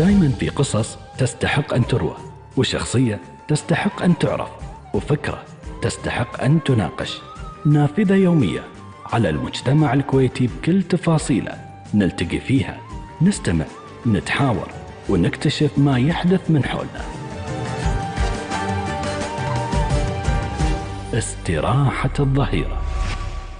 دايما في قصص تستحق أن تروى، وشخصية تستحق أن تعرف، وفكرة تستحق أن تناقش. نافذة يومية على المجتمع الكويتي بكل تفاصيله، نلتقي فيها، نستمع، نتحاور، ونكتشف ما يحدث من حولنا. استراحة الظهيرة.